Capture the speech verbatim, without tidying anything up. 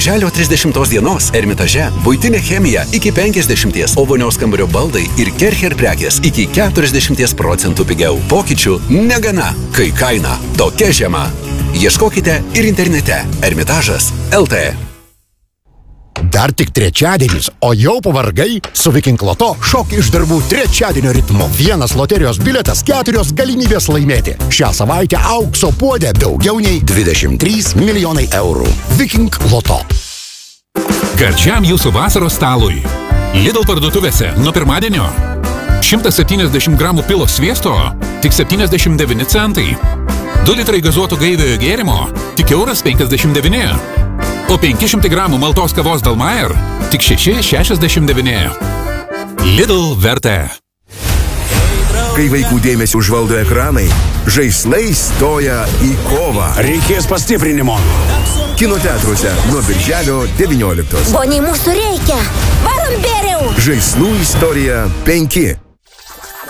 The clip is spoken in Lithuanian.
birželio trisdešimtos dienos Ermitaže buitinė chemija iki penkiasdešimties, o vonios kambario baldai ir Kercher prekės iki keturiasdešimties procentų pigiau. Pokyčių negana, kai kaina tokia žema. Ieškokite ir internete Ermitažas L T. Dar tik trečiadienis, o jau pavargai? Su Viking Loto šok iš darbų trečiadienio ritmu. Vienas loterijos biletas, keturios galimybės laimėti. Šią savaitę aukso puodė daugiau nei dvidešimt trys milijonai eurų. Viking Loto. Gardžiam jūsų vasaros stalui. Lidl parduotuvėse nuo pirmadienio. šimtas septyniasdešimt gramų pilo sviesto, tik septyniasdešimt devyni centai. du litrai gazuoto gaiviojo gėrimo, tik euras penkiasdešimt devyni. O penki šimtai gramų maltos kavos Dalmair, tik šeši šešiasdešimt devyni. Lidl vertė. Kai vaikų dėmesį užvaldo ekranai, žaislai stoja į kovą. Reikės pastiprinimo. Kino teatruose nuo birželio devynioliktos. Boniai, mūsų reikia. Varom bėriau. Žaislų istorija penki.